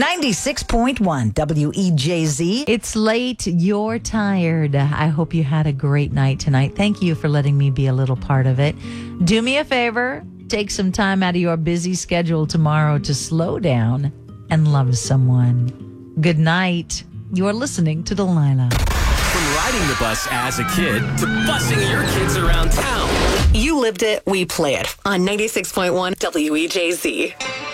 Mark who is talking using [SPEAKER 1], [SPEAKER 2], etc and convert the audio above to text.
[SPEAKER 1] 96.1 WEJZ.
[SPEAKER 2] It's late. You're tired. I hope you had a great night tonight. Thank you for letting me be a little part of it. Do me a favor. Take some time out of your busy schedule tomorrow to slow down and love someone. Good night. You're listening to Delilah.
[SPEAKER 3] From riding the bus as a kid to busing your kids around town.
[SPEAKER 4] You lived it, we play it on 96.1 WEJZ.